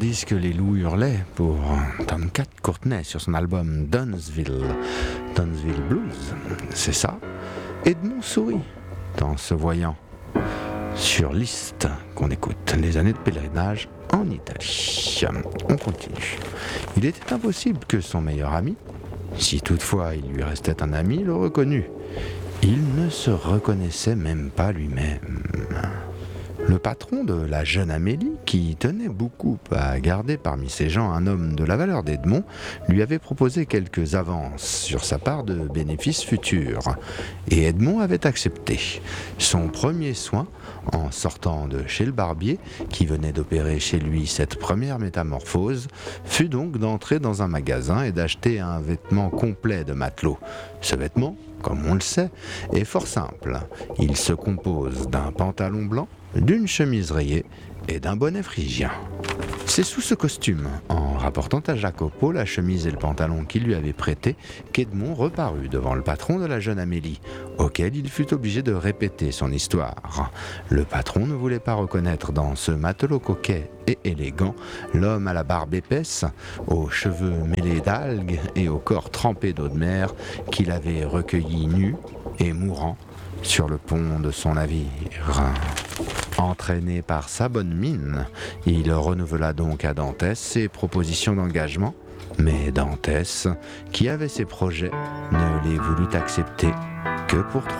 tandis que les loups hurlaient pour Tom Cat Courtenay sur son album Dunsville Blues, c'est ça. Edmond sourit en se voyant sur Liszt qu'on écoute, les années de pèlerinage en Italie. On continue. Il était impossible que son meilleur ami, si toutefois il lui restait un ami, le reconnût. Il ne se reconnaissait même pas lui-même. Le patron de la jeune Amélie, qui tenait beaucoup à garder parmi ses gens un homme de la valeur d'Edmond, lui avait proposé quelques avances sur sa part de bénéfices futurs. Et Edmond avait accepté. Son premier soin, en sortant de chez le barbier, qui venait d'opérer chez lui cette première métamorphose, fut donc d'entrer dans un magasin et d'acheter un vêtement complet de matelot. Ce vêtement, comme on le sait, est fort simple. Il se compose d'un pantalon blanc, d'une chemise rayée et d'un bonnet phrygien. C'est sous ce costume, en rapportant à Jacopo la chemise et le pantalon qu'il lui avait prêté, qu'Edmond reparut devant le patron de la jeune Amélie, auquel il fut obligé de répéter son histoire. Le patron ne voulait pas reconnaître dans ce matelot coquet et élégant l'homme à la barbe épaisse, aux cheveux mêlés d'algues et au corps trempé d'eau de mer qu'il avait recueilli nu et mourant sur le pont de son navire. Entraîné par sa bonne mine, il renouvela donc à Dantès ses propositions d'engagement, mais Dantès, qui avait ses projets, ne les voulut accepter que pour 3